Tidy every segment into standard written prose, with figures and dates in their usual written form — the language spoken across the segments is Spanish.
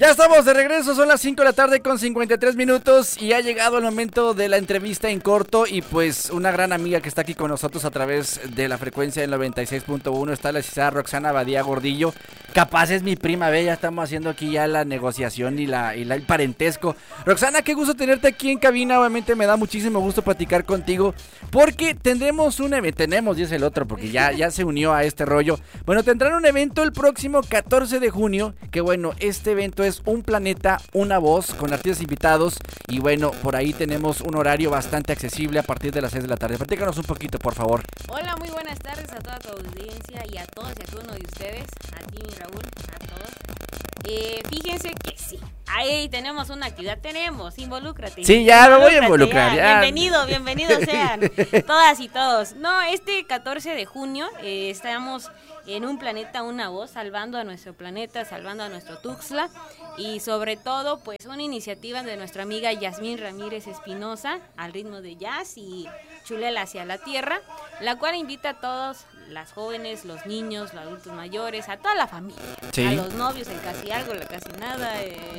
Ya estamos de regreso, son las 5 de la tarde con 53 minutos y ha llegado el momento de la entrevista en corto y pues una gran amiga que está aquí con nosotros a través de la frecuencia del 96.1 está la licenciada Roxana Badía Gordillo. Capaz es mi prima, ve, ya estamos haciendo aquí ya la negociación y el parentesco. Roxana, qué gusto tenerte aquí en cabina, obviamente me da muchísimo gusto platicar contigo porque tendremos un evento, dice el otro porque ya se unió a este rollo. Bueno, tendrán un evento el próximo 14 de junio, que bueno, este evento es Un Planeta, Una Voz, con artistas invitados, y bueno, por ahí tenemos un horario bastante accesible a partir de las 6 de la tarde. Platícanos un poquito, por favor. Hola, muy buenas tardes a toda tu audiencia y a todos y a cada uno de ustedes, a ti, Raúl, a todos. Fíjense que sí, ahí tenemos una actividad, involúcrate. Sí, ya me voy a involucrar, ya. Bienvenidos sean todas y todos. No, este 14 de junio estamos en Un Planeta, Una Voz, salvando a nuestro planeta, salvando a nuestro Tuxtla, y sobre todo pues una iniciativa de nuestra amiga Yasmín Ramírez Espinosa, al ritmo de jazz y Chulela hacia la tierra, la cual invita a todos, las jóvenes, los niños, los adultos mayores, a toda la familia, sí, a los novios, el casi algo, el casi nada,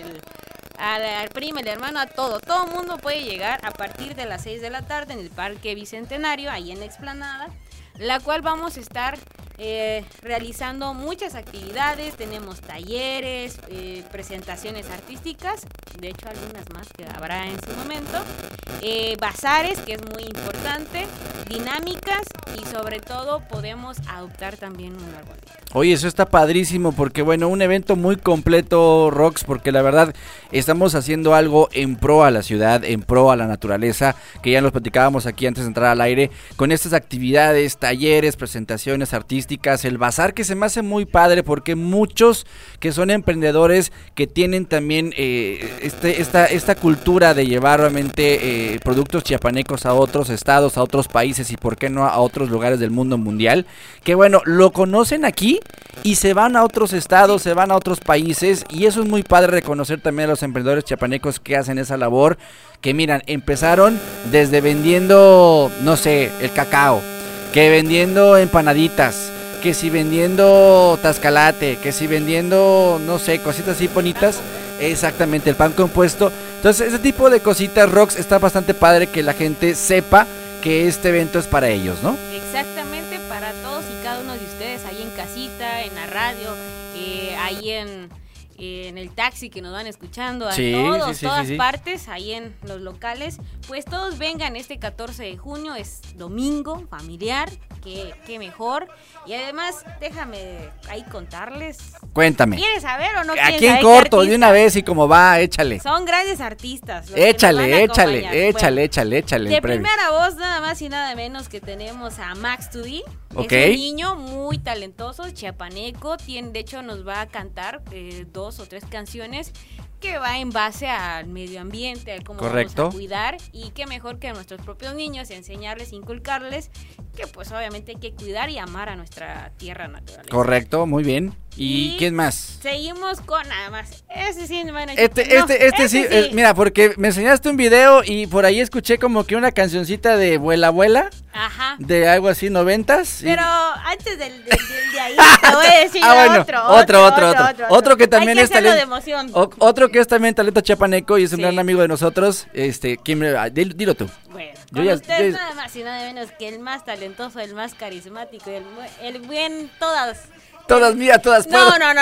al primo, el hermano, a todo el mundo puede llegar a partir de las 6 de la tarde en el Parque Bicentenario, ahí en la explanada, la cual vamos a estar realizando muchas actividades. Tenemos talleres, presentaciones artísticas, de hecho algunas más que habrá en su momento, bazares, que es muy importante, dinámicas, y sobre todo podemos adoptar también un arbolito. Oye, eso está padrísimo porque bueno, un evento muy completo, Rox, porque la verdad estamos haciendo algo en pro a la ciudad, en pro a la naturaleza, que ya nos platicábamos aquí antes de entrar al aire, con estas actividades, talleres, presentaciones artísticas, el bazar, que se me hace muy padre porque muchos que son emprendedores que tienen también esta cultura de llevar realmente productos chiapanecos a otros estados, a otros países y por qué no a otros lugares del mundo mundial, que bueno, lo conocen aquí y se van a otros estados, se van a otros países, y eso es muy padre reconocer también a los emprendedores chiapanecos que hacen esa labor, que miran, empezaron desde vendiendo, no sé, el cacao, que vendiendo empanaditas, que si vendiendo tascalate, que si vendiendo, no sé, cositas así bonitas, exactamente, el pan compuesto. Entonces ese tipo de cositas, Rox, está bastante padre que la gente sepa que este evento es para ellos, ¿no? Exactamente, para todos y cada uno de ustedes, ahí en casita, en la radio, ahí en el taxi que nos van escuchando, a todas partes, ahí en los locales, pues todos vengan este 14 de junio, es domingo, familiar, qué mejor, y además, déjame ahí contarles. Cuéntame. ¿Quieres saber o no quieres saber? Aquí en corto, de una vez y como va, échale. Son grandes artistas. Échale. De primera voz, nada más y nada menos que tenemos a Max 2D. Okay. Es un niño muy talentoso, chiapaneco, de hecho nos va a cantar 2 o 3 canciones que va en base al medio ambiente, al cómo vamos a cuidar, y qué mejor que a nuestros propios niños enseñarles, inculcarles que pues obviamente hay que cuidar y amar a nuestra tierra natural. Correcto, muy bien. ¿Y quién más? Seguimos con nada más. Ese sí, bueno, sí. Mira, porque me enseñaste un video y por ahí escuché como que una cancioncita de Vuela Abuela. Ajá. De algo así, 90s. Pero antes de ahí te voy a decir otro que también es talento. De emoción. Otro que es también talento chiapaneco y es un gran amigo de nosotros. Dilo tú. Bueno, ustedes nada más y nada menos que el más talentoso, el más carismático, el buen Todas mías, todas puedo. No.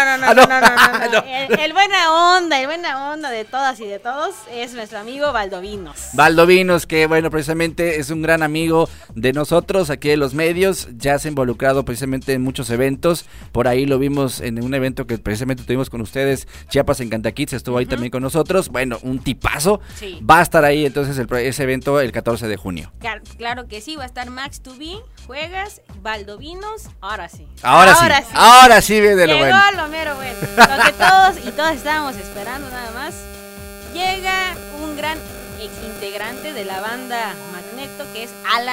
El buena onda de todas y de todos es nuestro amigo Valdovinos, que bueno, precisamente es un gran amigo de nosotros aquí de los medios, ya se ha involucrado precisamente en muchos eventos, por ahí lo vimos en un evento que precisamente tuvimos con ustedes, Chiapas en Cantaquitos, estuvo ahí también con nosotros, bueno, un tipazo, sí. Va a estar ahí entonces ese evento el 14 de junio. Claro que sí, va a estar Max 2B, Juegas, Valdovinos, ahora sí. Ahora sí viene lo bueno. Llegó lo mero bueno. Lo que todos y todas estábamos esperando nada más. Llega un gran ex integrante de la banda Magneto, que es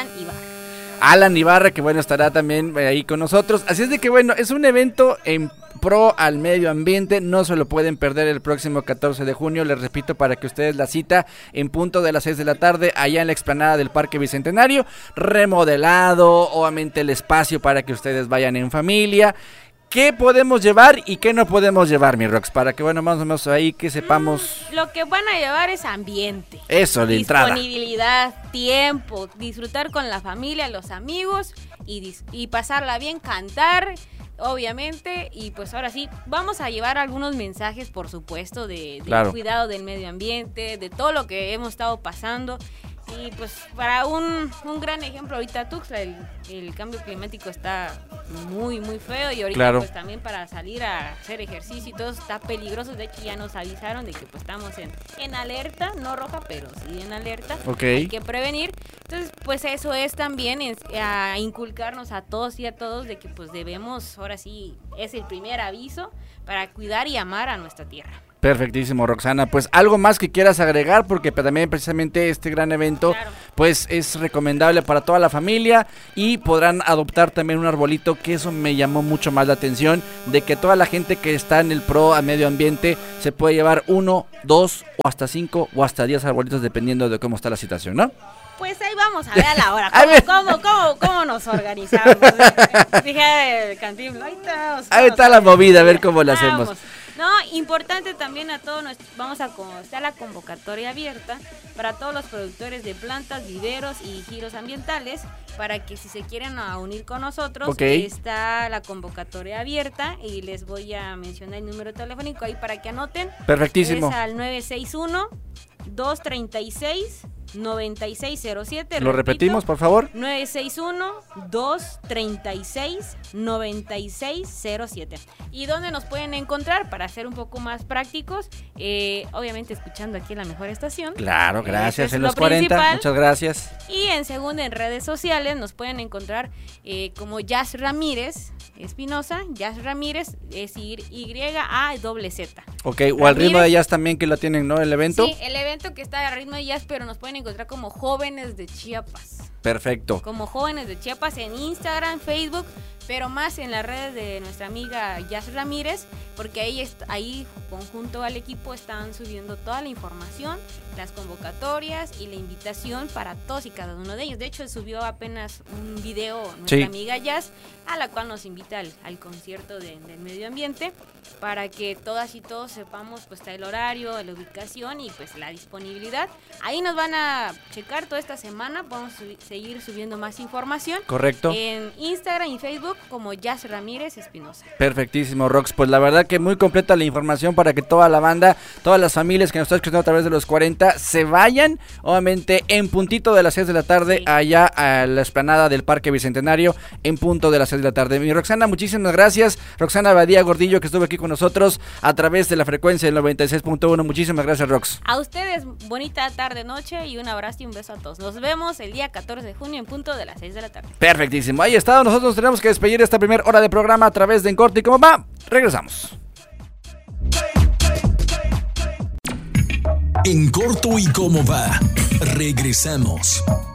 Alan Ibarra, que bueno, estará también ahí con nosotros. Así es de que bueno, es un evento en pro al medio ambiente, no se lo pueden perder el próximo 14 de junio, les repito para que ustedes la cita en punto de las 6 de la tarde, allá en la explanada del Parque Bicentenario, remodelado, obviamente el espacio para que ustedes vayan en familia. ¿qué podemos llevar y qué no podemos llevar, mi Rox? Para que, bueno, más o menos ahí que sepamos. Lo que van a llevar es ambiente. Eso, de entrada. Disponibilidad, tiempo, disfrutar con la familia, los amigos y pasarla bien, cantar, obviamente. Y pues ahora sí, vamos a llevar algunos mensajes, por supuesto, de Claro. cuidado del medio ambiente, de todo lo que hemos estado pasando. Y pues para un gran ejemplo ahorita Tuxtla, el cambio climático está muy muy feo y ahorita Claro. pues también para salir a hacer ejercicio y todo está peligroso. De hecho ya nos avisaron de que pues estamos en alerta, no roja pero sí en alerta. Ok. Hay que prevenir. Entonces pues eso es también a inculcarnos a todos y a todos de que pues debemos, ahora sí es el primer aviso para cuidar y amar a nuestra tierra. Perfectísimo, Roxana. Pues algo más que quieras agregar, porque también precisamente este gran evento, Claro. pues es recomendable para toda la familia y podrán adoptar también un arbolito, que eso me llamó mucho más la atención, de que toda la gente que está en el pro a medio ambiente se puede llevar 1, 2 o hasta 5 o hasta 10 arbolitos dependiendo de cómo está la situación, ¿no? Pues ahí vamos a ver a la hora, A ver. cómo nos organizamos. Dije Cantinflas, Ahí está la movida, a ver cómo la hacemos. No, importante también a todos, está la convocatoria abierta para todos los productores de plantas, viveros y giros ambientales, para que si se quieren unir con nosotros, Ok. está la convocatoria abierta y les voy a mencionar el número telefónico ahí para que anoten. Perfectísimo. Es al 961-236-9607. ¿Lo repetimos, por favor? 961-236-9607. ¿Y dónde nos pueden encontrar? Para ser un poco más prácticos, obviamente escuchando aquí en la mejor estación. Claro, gracias. Eso es En lo los 40, principal. muchas gracias. Y en segunda, en redes sociales, nos pueden encontrar como Jazz Ramírez Espinosa. Jazz Ramírez es YAZZ. Ok, o al ritmo de jazz también que la tienen, ¿no? El evento. Sí, el evento que está a ritmo de jazz, pero nos pueden encontrar como Jóvenes de Chiapas. Perfecto. Como Jóvenes de Chiapas en Instagram, Facebook, pero más en las redes de nuestra amiga Jazz Ramírez, porque ahí conjunto al equipo están subiendo toda la información, las convocatorias y la invitación para todos y cada uno de ellos. De hecho, subió apenas un video nuestra amiga Jazz, a la cual nos invita al concierto del medio ambiente, para que todas y todos sepamos pues el horario, la ubicación y pues la disponibilidad. Ahí nos van a checar toda esta semana, vamos a seguir subiendo más información. Correcto. En Instagram y Facebook como Jazz Ramírez Espinosa. Perfectísimo, Rox. Pues la verdad que muy completa la información para que toda la banda, todas las familias que nos están escuchando a través de los 40 se vayan, obviamente en puntito de las 6 de la tarde, sí, allá a la explanada del Parque Bicentenario, en punto de las 6 de la tarde. Mi Roxana, muchísimas gracias. Roxana Badía Gordillo, que estuvo aquí con nosotros a través de la frecuencia del 96.1. Muchísimas gracias, Rox. A ustedes, bonita tarde, noche y un abrazo y un beso a todos. Nos vemos el día 14 de junio en punto de las 6 de la tarde. Perfectísimo. Ahí está. Nosotros tenemos que despedir esta primera hora de programa a través de En Corte y Cómo Va. Regresamos. En Corto y Cómo Va. Regresamos.